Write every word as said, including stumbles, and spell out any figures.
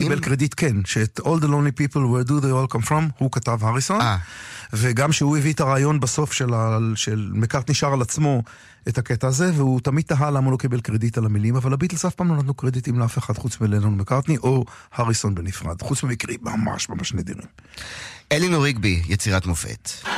קיבל קרדיט, כן, שאת All the Lonely People Where Do They All Come From הוא כתב הריסון, וגם שהוא הביא את הרעיון בסוף של, ה... של מקארטני שר על עצמו את הקטע הזה, והוא תמיד תהה למה לא קיבל קרדיט על המילים, אבל הביטלס אף פעם לא נתנו קרדיטים לאף אחד חוץ מלנון מקארטני או הריסון בנפרד, חוץ ממקרים ממש ממש נדירים. אלינור ריגבי, יצירת מופת.